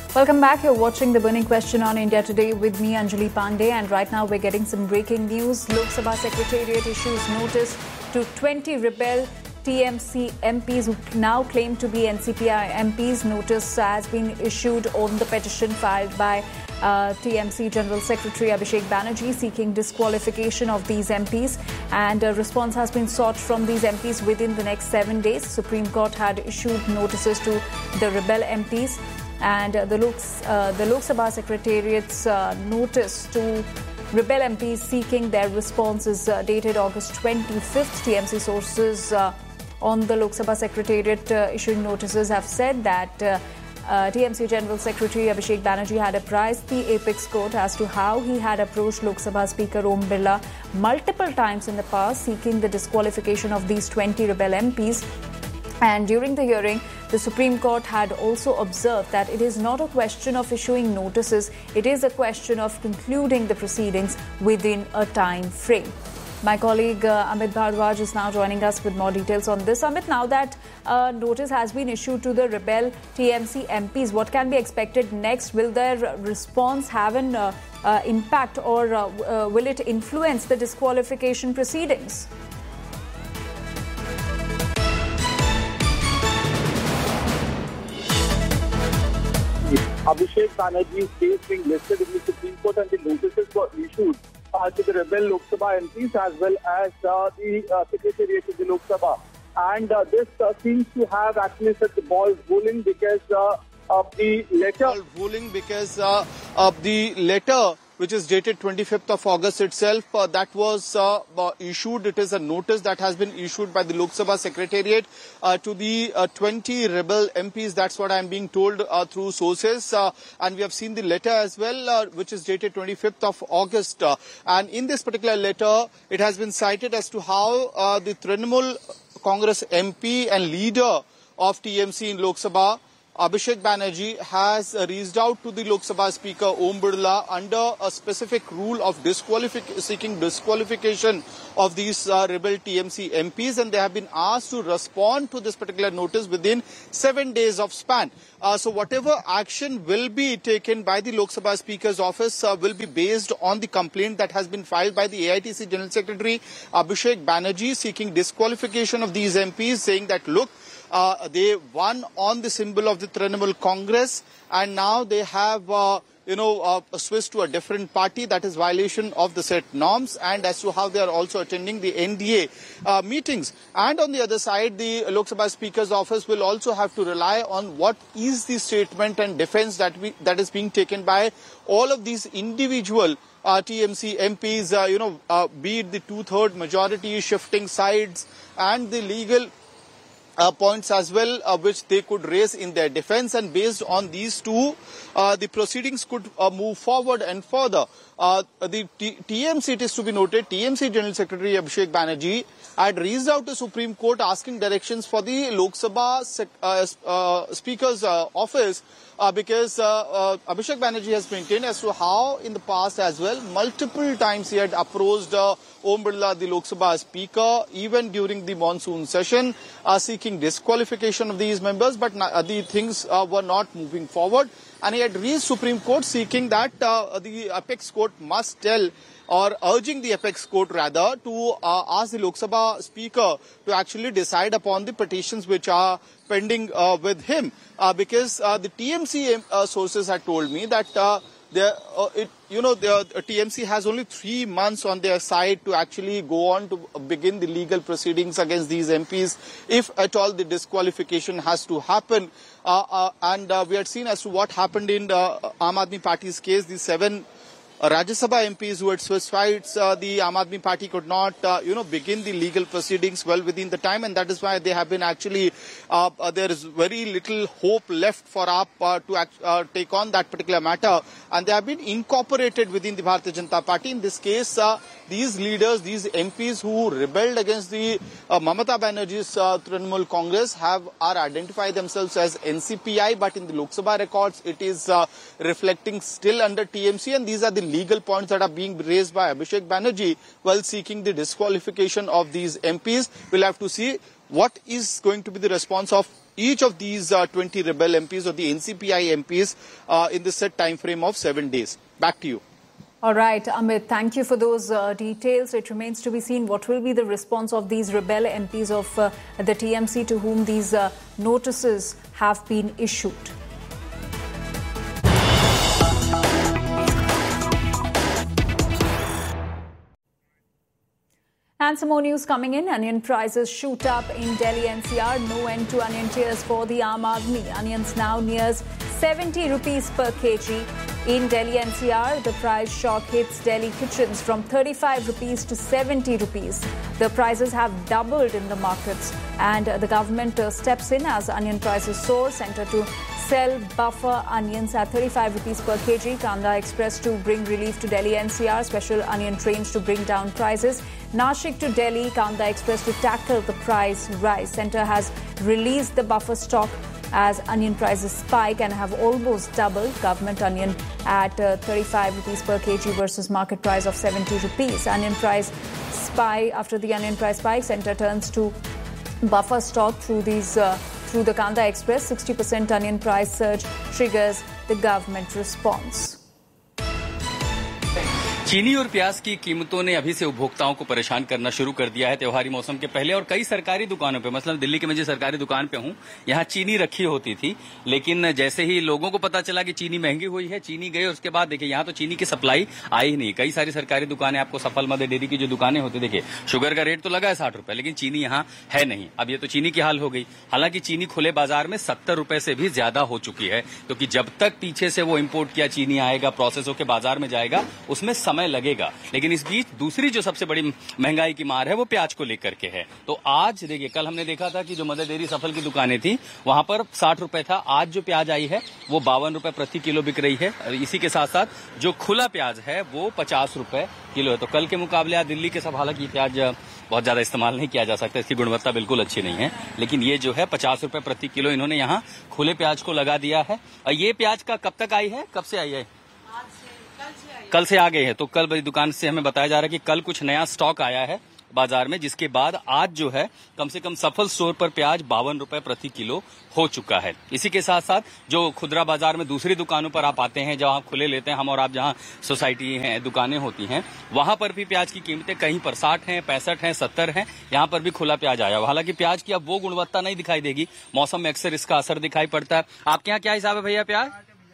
Welcome back. You're watching The Burning Question on India Today with me, Anjali Pandey. And right now we're getting some breaking news. Lok Sabha Secretariat issues notice to 20 rebel TMC MPs who now claim to be NCPI MPs. Notice has been issued on the petition filed by TMC General Secretary Abhishek Banerjee seeking disqualification of these MPs, and a response has been sought from these MPs within the next 7 days. Supreme Court had issued notices to the rebel MPs, and the Lok Sabha Secretariat's notice to rebel MPs seeking their response is dated August 25th. TMC sources on the Lok Sabha Secretariat issuing notices have said that TMC General Secretary Abhishek Banerjee had apprised the Apex Court as to how he had approached Lok Sabha Speaker Om Birla multiple times in the past seeking the disqualification of these 20 rebel MPs. And during the hearing, the Supreme Court had also observed that it is not a question of issuing notices, it is a question of concluding the proceedings within a time frame. My colleague Amit Bhardwaj is now joining us with more details on this. Amit, now that notice has been issued to the rebel TMC MPs, what can be expected next? Will their response have an impact, or will it influence the disqualification proceedings? Abhishek Banerjee's case being listed in the Supreme Court, and the notices were issued to the rebel Lok Sabha MPs as well as the Secretariat of the Lok Sabha. And this seems to have actually set the ball rolling because of the letter. Which is dated 25th of August itself, that was issued. It is a notice that has been issued by the Lok Sabha Secretariat to the 20 rebel MPs. That's what I'm being told through sources. And we have seen the letter as well, which is dated 25th of August. And in this particular letter, it has been cited as to how the Trinamool Congress MP and leader of TMC in Lok Sabha, Abhishek Banerjee, has reached out to the Lok Sabha Speaker Om Birla under a specific rule of seeking disqualification of these rebel TMC MPs, and they have been asked to respond to this particular notice within 7 days of span. So whatever action will be taken by the Lok Sabha Speaker's office will be based on the complaint that has been filed by the AITC General Secretary Abhishek Banerjee seeking disqualification of these MPs, saying that look, they won on the symbol of the Trinamool Congress, and now they have switched to a different party. That is violation of the set norms, and as to how they are also attending the NDA meetings. And on the other side, the Lok Sabha Speaker's office will also have to rely on what is the statement and defense that is being taken by all of these individual TMC MPs, be it the two-third majority shifting sides and the legal points as well, which they could raise in their defense, and based on these two, the proceedings could move forward and further. The TMC, it is to be noted, TMC General Secretary Abhishek Banerjee had reached out to Supreme Court asking directions for the Lok Sabha Speaker's office, because Abhishek Banerjee has maintained as to how in the past as well, multiple times he had approached Om Birla, the Lok Sabha Speaker, even during the monsoon session, seeking disqualification of these members, but the things were not moving forward. And he had reached Supreme Court seeking that the Apex Court must tell, or urging the Apex Court rather, to ask the Lok Sabha Speaker to actually decide upon the petitions which are pending with him. Because the TMC sources had told me that the TMC has only 3 months on their side to actually go on to begin the legal proceedings against these MPs, if at all the disqualification has to happen. And we had seen as to what happened in the Aam Aadmi Party's case. The 7 Rajya Sabha MPs who had switched sides, the Aam Aadmi Party could not, begin the legal proceedings well within the time, and that is why they have been actually, there is very little hope left for AAP to take on that particular matter, and they have been incorporated within the Bharatiya Janata Party. In this case, these leaders, these MPs who rebelled against the Mamata Banerjee's Trinamool Congress are identified themselves as NCPI, but in the Lok Sabha records, it is reflecting still under TMC, and these are the legal points that are being raised by Abhishek Banerjee while seeking the disqualification of these MPs. We'll have to see what is going to be the response of each of these 20 rebel MPs or the NCPI MPs in the set time frame of 7 days. Back to you. All right, Amit, thank you for those details. It remains to be seen what will be the response of these rebel MPs of the TMC to whom these notices have been issued. And some more news coming in. Onion prices shoot up in Delhi NCR. No end to onion tears for the Aam Aadmi. Onions now nears 70 rupees per kg. In Delhi NCR, the price shock hits Delhi kitchens from 35 rupees to 70 rupees. The prices have doubled in the markets, and the government steps in as onion prices soar. Center to sell buffer onions at 35 rupees per kg. Kanda Express to bring relief to Delhi NCR. Special onion trains to bring down prices. Nashik to Delhi, Kanda Express to tackle the price rise. Center has released the buffer stock as onion prices spike and have almost doubled. Government onion at 35 rupees per kg versus market price of 70 rupees. Onion price spike. After the onion price spike, Center turns to buffer stock through the Kanda Express. 60% onion price surge triggers the government response. चीनी और प्याज की कीमतों ने अभी से उपभोक्ताओं को परेशान करना शुरू कर दिया है त्योहारी मौसम के पहले। और कई सरकारी दुकानों पे, मतलब दिल्ली के मैं जिस सरकारी दुकान पे हूं, यहाँ चीनी रखी होती थी, लेकिन जैसे ही लोगों को पता चला कि चीनी महंगी हुई है, चीनी गई, उसके बाद देखिए यहाँ तो चीनी की सप्लाई आई ही नहीं। कई सारी सरकारी दुकानें, आपको सफल मदर डेयरी की जो दुकानें होती, देखिए शुगर का रेट तो लगा है 60 रुपए, लेकिन चीनी यहाँ है नहीं। अब ये तो चीनी की हाल हो गई। हालांकि चीनी खुले बाजार में 70 रुपए से भी ज्यादा हो चुकी है, क्योंकि जब तक पीछे से वो इम्पोर्ट किया चीनी आएगा, प्रोसेस होकर बाजार में जाएगा, उसमें समय लगेगा। लेकिन इस बीच दूसरी जो सबसे बड़ी महंगाई की मार है वो प्याज को लेकर के है। तो आज देखिए, कल हमने देखा था कि जो मदर डेयरी सफल की दुकानें थी वहां पर 60 रुपए था। आज जो प्याज आई है वो 52 रुपए प्रति किलो बिक रही है। इसी के साथ साथ जो खुला प्याज है वो 50 रुपए किलो है। तो कल के मुकाबले आज दिल्ली के सब, हालांकि प्याज बहुत ज्यादा इस्तेमाल नहीं किया जा सकता, इसकी गुणवत्ता बिल्कुल अच्छी नहीं है, लेकिन ये जो है 50 रुपए प्रति किलो इन्होंने यहाँ खुले प्याज को लगा दिया है। और ये प्याज का कब तक आई है, कब से आई है? कल से आ गए हैं। तो कल बड़ी दुकान से हमें बताया जा रहा है कि कल कुछ नया स्टॉक आया है बाजार में, जिसके बाद आज जो है कम से कम सफल स्टोर पर प्याज 52 रुपए प्रति किलो हो चुका है। इसी के साथ साथ जो खुदरा बाजार में दूसरी दुकानों पर आप आते हैं, जहां आप खुले लेते हैं, हम और आप जहां सोसाइटी हैं, दुकानें होती हैं, वहां पर भी प्याज की कीमतें कहीं पर 60 हैं, 65 हैं, 70 हैं। यहां पर भी खुला प्याज आया। हालांकि प्याज की अब वो गुणवत्ता नहीं दिखाई देगी, मौसम में अक्सर इसका असर दिखाई पड़ता है। आपके यहाँ क्या हिसाब है भैया प्याज?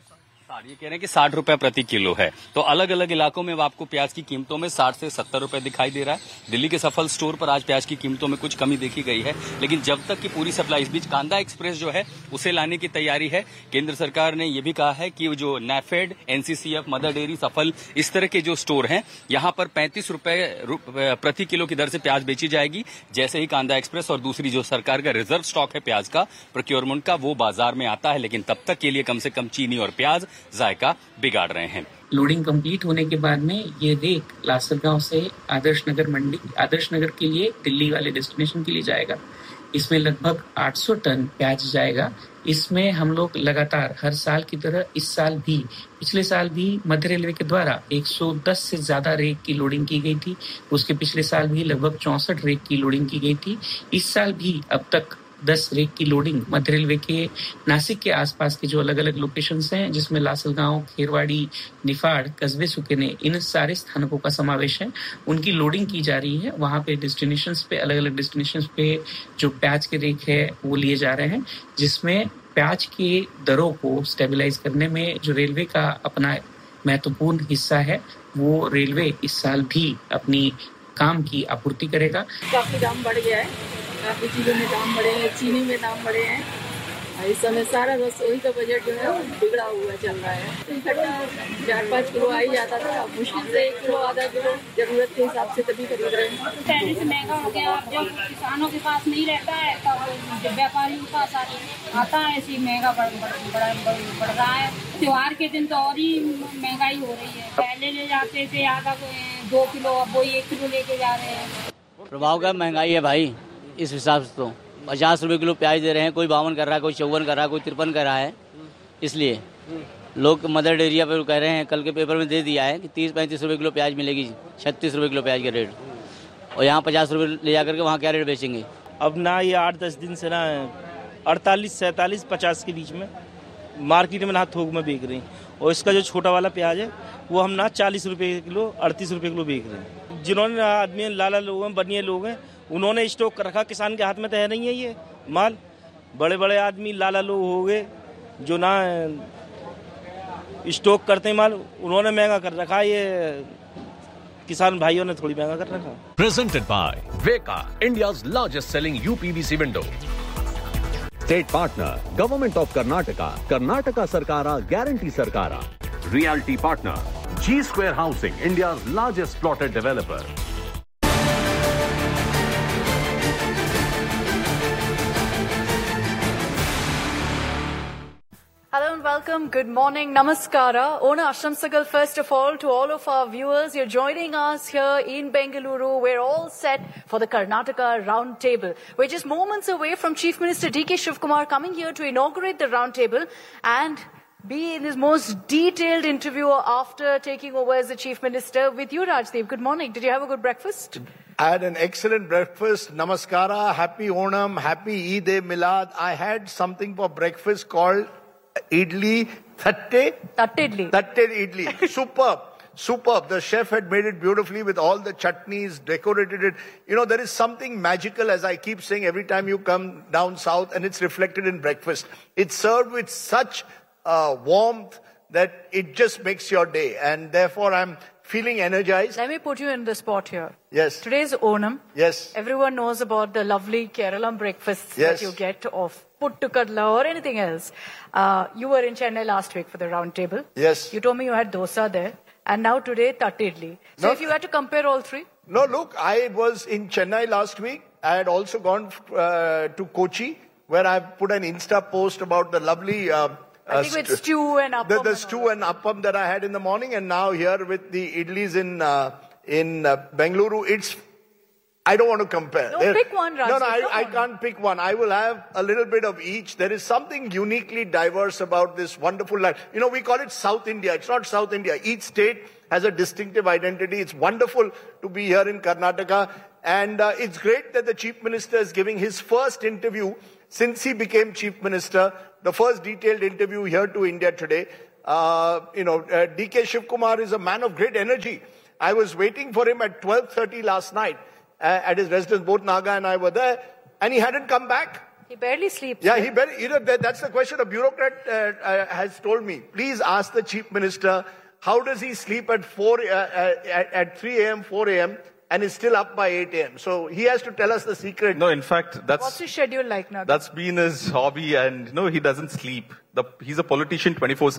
ये कह रहे हैं कि 60 रुपए प्रति किलो है। तो अलग अलग इलाकों में आपको प्याज की कीमतों में 60 से 70 रुपए दिखाई दे रहा है। दिल्ली के सफल स्टोर पर आज प्याज की कीमतों में कुछ कमी देखी गई है, लेकिन जब तक की पूरी सप्लाई, इस बीच कांदा एक्सप्रेस जो है उसे लाने की तैयारी है। केंद्र सरकार ने यह भी कहा है कि जो नैफेड, एनसीसीएफ, मदर डेयरी, सफल, इस तरह के जो स्टोर हैं, यहाँ पर 35 रुपए प्रति किलो की दर से प्याज बेची जाएगी। जैसे ही कांदा एक्सप्रेस और दूसरी जो सरकार का रिजर्व स्टॉक है प्याज का, प्रोक्योरमेंट का, वो बाजार में आता है, लेकिन तब तक के लिए कम से कम चीनी और प्याज जायका बिगाड़ रहे हैं। लोडिंग कंप्लीट होने के बाद में ये रेक लासरगांव से आदर्श नगर मंडी, आदर्श नगर के लिए दिल्ली वाले डेस्टिनेशन के लिए जाएगा। इसमें लगभग 800 टन प्याज जाएगा। इसमें हम लोग लगातार हर साल की तरह इस साल भी, पिछले साल भी मध्य रेलवे के द्वारा 110 से ज्यादा रेक की लोडिंग की गई थी। उसके पिछले साल भी लगभग 64 रेक की लोडिंग की गई थी। इस साल भी अब तक 10 रेक की लोडिंग मध्य रेलवे के नासिक के आसपास के जो अलग अलग लोकेशंस हैं, जिसमें लासलगांव, खेरवाड़ी, निफाड़, कस्बे, सुकेने, इन सारे स्थानकों का समावेश है, उनकी लोडिंग की जा रही है। वहां पे डेस्टिनेशंस पे, अलग अलग डेस्टिनेशंस पे जो प्याज के रेक है वो लिए जा रहे हैं, जिसमें प्याज के दरों को स्टेबलाइज करने में जो रेलवे का अपना महत्वपूर्ण हिस्सा है, वो रेलवे इस साल भी अपनी काम की आपूर्ति करेगा। काफी दाम बढ़ गया है, काफी चीजों में दाम बढ़े हैं, चीनी में दाम बढ़े हैं। इस समय सारा रसोई का बजट जो है बिगड़ा हुआ चल रहा है। इकट्ठा 4-5 किलो आ ही जाता था, मुश्किल से 1 किलो, आधा किलो जरूरत के हिसाब से तभी खरीद रहे हैं। पहले से महंगा हो गया। जब किसानों के पास नहीं रहता है तब जब व्यापारियों के पास आता है, ऐसी महंगा बढ़ रहा है। त्योहार के दिन तो और ही महंगाई हो रही है। पहले ले जाते थे आधा 2 किलो, अब वही 1 किलो लेके जा रहे हैं। प्रभाव का महंगाई है भाई, इस हिसाब से तो 50 रुपए किलो प्याज दे रहे हैं, कोई 52 कर रहा है, कोई 54 कर रहा है, कोई 53 कर रहा है। इसलिए लोग मदर डेयरिया पर कह रहे हैं, कल के पेपर में दे दिया है कि 30-35 रुपए किलो प्याज मिलेगी, 36 रुपए किलो प्याज का रेट, और यहाँ 50 रुपए ले जाकर के वहाँ क्या रेट बेचेंगे। अब ना ये 8-10 दिन से ना 48, 47, 50 के बीच में मार्केट में ना थोक में बेच रहे हैं। और इसका जो छोटा वाला प्याज है वो हम ना 40 रुपये किलो, 38 रुपये किलो बेच रहे हैं। जिन्होंने आदमी लाला लोग हैं, बनिए लोग हैं, उन्होंने स्टॉक कर रखा। किसान के हाथ में तो है नहीं है ये माल। बड़े बड़े आदमी लाला लोग हो गए जो ना स्टॉक करते हैं माल, उन्होंने महंगा कर रखा। ये किसान भाइयों ने थोड़ी महंगा कर रखा। Presented by Veka, India's largest selling UPVC window. State partner, Government of Karnataka, Karnataka Sarkara, Guarantee Sarkara. Realty partner, G Square Housing, India's largest plotted developer. Hello and welcome. Good morning. Namaskara. Ona Ashamsagal, first of all, to all of our viewers. You're joining us here in Bengaluru. We're all set for the Karnataka Roundtable. We're just moments away from Chief Minister D.K. Shivkumar coming here to inaugurate the Roundtable and be in his most detailed interview after taking over as the Chief Minister with you, Rajdeep. Good morning. Did you have a good breakfast? I had an excellent breakfast. Namaskara, happy Onam, happy Eid-e-Milad. I had something for breakfast called idli, thatte idli. Thatte idli. Superb. Superb. The chef had made it beautifully with all the chutneys, decorated it. You know, there is something magical, as I keep saying, every time you come down south, and it's reflected in breakfast. It's served with such warmth that it just makes your day. And therefore, I'm feeling energized. Let me put you in the spot here. Yes. Today's Onam. Yes. Everyone knows about the lovely Keralam breakfasts Yes. that you get of puttukadla or anything else. You were in Chennai last week for the round table. Yes. You told me you had dosa there. And now today, thatte idli. So No. if you had to compare all three? No, look, I was in Chennai last week. I had also gone to Kochi, where I put an Insta post about the lovely I think with stew and appam. the stew and appam that I had in the morning, and now here with the idlis in Bengaluru. It's, I don't want to compare. No, pick one, Raj. No, I can't pick one. I will have a little bit of each. There is something uniquely diverse about this wonderful land. You know, we call it South India. It's not South India. Each state has a distinctive identity. It's wonderful to be here in Karnataka. And it's great that the Chief Minister is giving his first interview since he became Chief Minister, the first detailed interview here to India Today. D.K. Shivkumar is a man of great energy. I was waiting for him at 12:30 last night at his residence. Both Naga and I were there, and he hadn't come back. He barely sleeps. Yeah, he barely. That's the question a bureaucrat has told me. Please ask the Chief Minister, how does he sleep at 3 a.m., 4 a.m., and is still up by 8 a.m. So he has to tell us the secret. No, in fact, What's his schedule like now? that's been his hobby, and he doesn't sleep. He's a politician 24/7.